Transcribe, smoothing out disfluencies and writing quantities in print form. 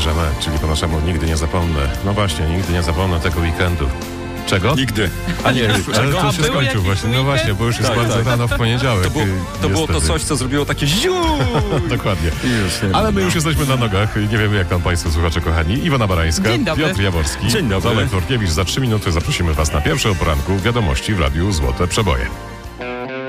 bierzemy, czyli po naszemu nigdy nie zapomnę. No właśnie, nigdy nie zapomnę tego weekendu. Czego? Nigdy. A nie, ale to się skończył właśnie. No właśnie, bo już jest bardzo rano w poniedziałek. To było to coś, co zrobiło takie ziu. Dokładnie. Ale my już jesteśmy na nogach. Nie wiemy, jak tam Państwo słuchacze kochani. Iwona Barańska, Dzień dobry. Piotr Jaworski, Dzień dobry. Tomek Korkiewicz. Za 3 minuty zaprosimy Was na pierwsze o poranku wiadomości w Radiu Złote Przeboje.